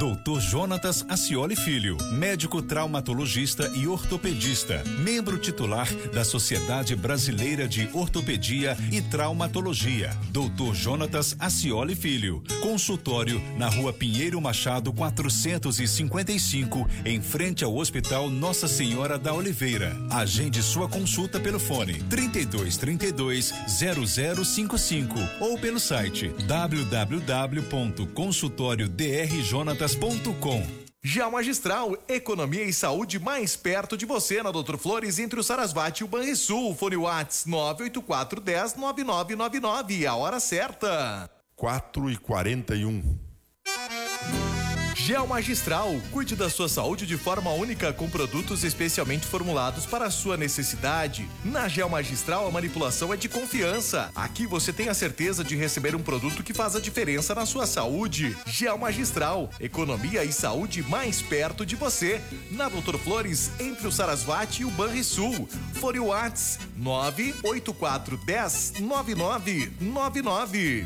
Dr. Jonatas Acioli Filho, médico traumatologista e ortopedista, membro titular da Sociedade Brasileira de Ortopedia e Traumatologia. Dr. Jonatas Acioli Filho, consultório na Rua Pinheiro Machado 455, em frente ao Hospital Nossa Senhora da Oliveira. Agende sua consulta pelo fone 3232-0055 ou pelo site www.consultoriodrjonatas.com. Gel Magistral, economia e saúde mais perto de você na Doutor Flores, entre o Sarasvati e o Banrisul. Fone Whats 984109999. A hora certa. 4h41. Gel Magistral, cuide da sua saúde de forma única com produtos especialmente formulados para a sua necessidade. Na Gel Magistral, a manipulação é de confiança. Aqui você tem a certeza de receber um produto que faz a diferença na sua saúde. Gel Magistral, economia e saúde mais perto de você. Na Doutor Flores, entre o Sarasvati e o Banrisul. Fone Whats 984109999.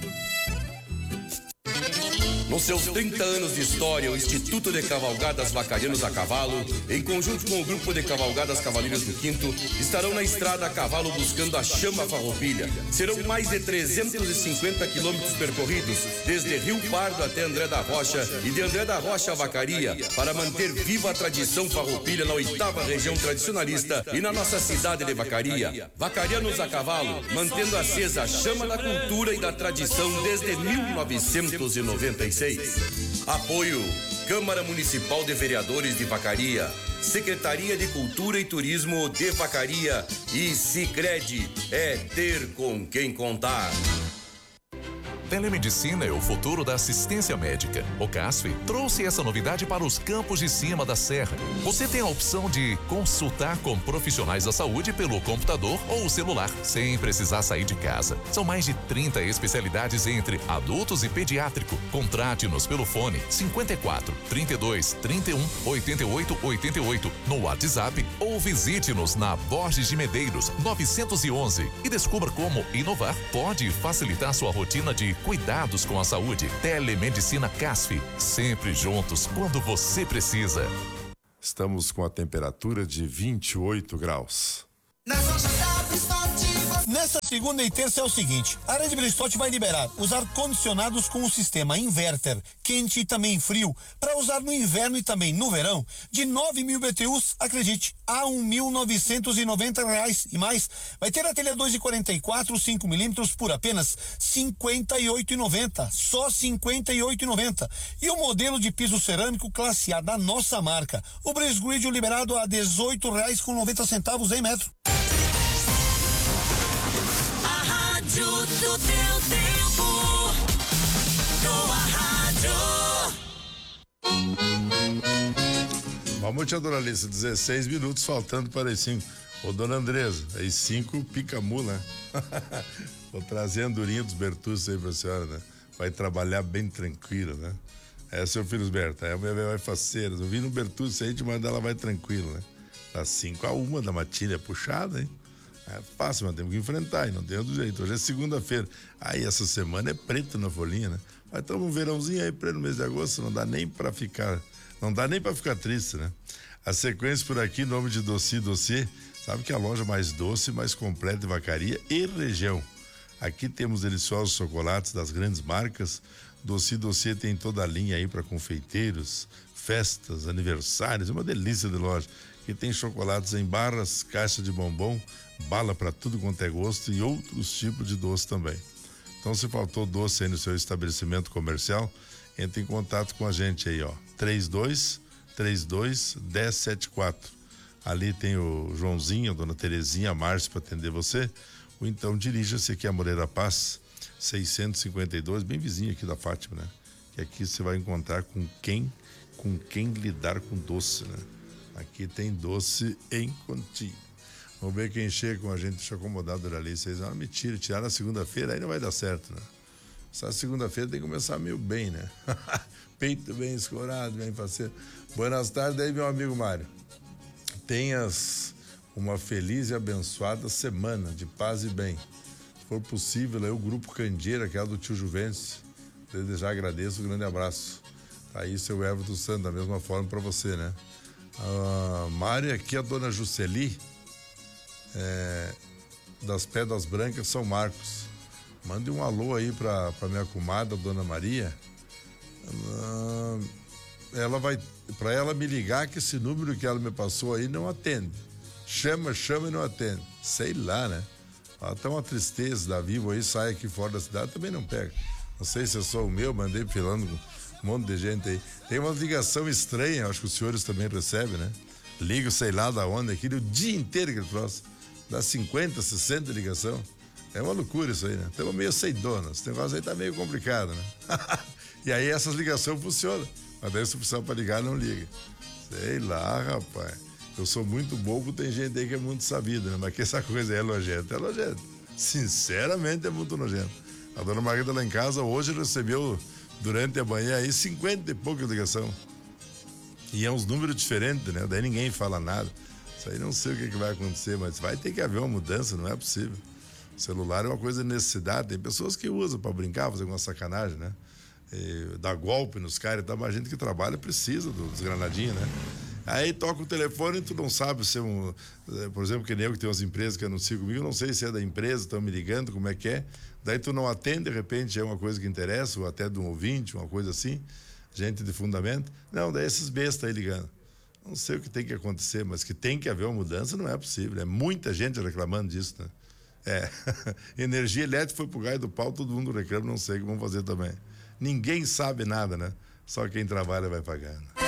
Nos seus 30 anos de história, o Instituto de Cavalgadas Vacarianos a Cavalo, em conjunto com o Grupo de Cavalgadas Cavaleiros do Quinto, estarão na estrada a cavalo buscando a chama farroupilha. Serão mais de 350 quilômetros percorridos, desde Rio Pardo até André da Rocha e de André da Rocha a Vacaria, para manter viva a tradição farroupilha na 8ª região tradicionalista e na nossa cidade de Vacaria. Vacarianos a Cavalo, mantendo acesa a chama da cultura e da tradição desde 1996. Apoio Câmara Municipal de Vereadores de Vacaria, Secretaria de Cultura e Turismo de Vacaria e Sicredi, é ter com quem contar. Telemedicina é o futuro da assistência médica. O CASF trouxe essa novidade para os campos de cima da serra. Você tem a opção de consultar com profissionais da saúde pelo computador ou celular, sem precisar sair de casa. São mais de 30 especialidades entre adultos e pediátrico. Contrate-nos pelo fone 54 32 31 88 88 no WhatsApp ou visite-nos na Borges de Medeiros 911 e descubra como inovar pode facilitar sua rotina de cuidados com a saúde. Telemedicina CASF, sempre juntos quando você precisa. Estamos com a temperatura de 28 graus. Nessa segunda e terça é o seguinte, a Rede Bristol vai liberar os ar-condicionados com o sistema inverter, quente e também frio, para usar no inverno e também no verão, de 9.000 BTUs, acredite, a R$1.990 e mais. Vai ter a telha 2,44, 5 milímetros por apenas R$58,90, só R$58,90. E o modelo de piso cerâmico classe A da nossa marca, o Breeze Grid liberado a R$18,90 em metro. Rádio do teu tempo, tua rádio. Vamos, tia Dona Alice, 16 minutos faltando para as 5. Ô, dona Andresa, as 5 pica mula, né? Vou trazer a andorinha dos Bertucci aí pra senhora, né? Vai trabalhar bem tranquilo, né? É, seu filho Berta, a minha vai faceira. Eu vi no Bertucci aí, mas ela vai tranquilo, né? Das 5 a 1 da matilha, puxada, hein? É fácil, mas temos que enfrentar e não tem outro jeito. Hoje é segunda-feira. Aí essa semana é preto na folhinha, né? Mas estamos um verãozinho aí no mês de agosto, não dá nem pra ficar triste, né? A sequência por aqui, nome de Dossiê, sabe que é a loja mais doce, mais completa de Vacaria e região. Aqui temos deliciosos chocolates das grandes marcas. Dossiê tem toda a linha aí para confeiteiros, festas, aniversários, uma delícia de loja. Que tem chocolates em barras, caixa de bombom, bala para tudo quanto é gosto e outros tipos de doce também. Então, se faltou doce aí no seu estabelecimento comercial, entre em contato com a gente aí, ó, 3232-1074. Ali tem o Joãozinho, a dona Terezinha, a Márcia para atender você, ou então dirija-se aqui a Moreira Paz, 652, bem vizinho aqui da Fátima, né? Que aqui você vai encontrar com quem lidar com doce, né? Aqui tem doce em quantia. Vamos ver quem chega com a gente. Deixa eu acomodar a Dona Alice. Vocês me tirar na segunda-feira, aí não vai dar certo, né? Essa segunda-feira tem que começar meio bem, né? Peito bem escorado, bem parceiro. Boas tardes aí, meu amigo Mário. Tenhas uma feliz e abençoada semana de paz e bem. Se for possível, aí o Grupo Candeeira, que é do tio Juventus. Desde já agradeço, um grande abraço. Aí, seu Everton Santos, da mesma forma para você, né? A Mari, aqui a dona Jusceli, das Pedras Brancas, São Marcos. Mande um alô aí pra minha comadre, a dona Maria. Ela vai, pra ela me ligar, que esse número que ela me passou aí não atende. Chama e não atende. Sei lá, né? Até uma tristeza da Vivo aí, sai aqui fora da cidade, também não pega. Não sei se é só o meu, mandei filando um monte de gente aí. Tem uma ligação estranha, acho que os senhores também recebem, né? Ligo, sei lá da onde, aquele o dia inteiro que ele trouxe. Dá 50, 60 ligação. É uma loucura isso aí, né? Estamos meio sem dono. Esse negócio aí tá meio complicado, né? E aí essas ligações funcionam. Mas daí se precisar para ligar, não liga. Sei lá, rapaz. Eu sou muito bobo, tem gente aí que é muito sabido, né? Mas que essa coisa aí é nojenta. Sinceramente é muito nojento. A dona Margarida lá em casa hoje recebeu, durante a manhã aí, 50 e pouca ligação. E é uns números diferentes, né? Daí ninguém fala nada. Isso aí não sei o que vai acontecer, mas vai ter que haver uma mudança, não é possível. O celular é uma coisa de necessidade. Tem pessoas que usam para brincar, fazer uma sacanagem, né? Dar golpe nos caras e tal, mas a gente que trabalha precisa dos granadinhos, né? Aí toca o telefone e tu não sabe se é por exemplo, que nem eu que tenho umas empresas que anunciam comigo, eu não sei se é da empresa, estão me ligando, como é que é. Daí tu não atende, de repente é uma coisa que interessa, ou até de um ouvinte, uma coisa assim, gente de fundamento. Não, daí esses bestas aí ligando. Não sei o que tem que acontecer, mas que tem que haver uma mudança, não é possível. É muita gente reclamando disso, né? Energia elétrica foi pro gaio do pau, todo mundo reclama, não sei o que vão fazer também. Ninguém sabe nada, né? Só quem trabalha vai pagando.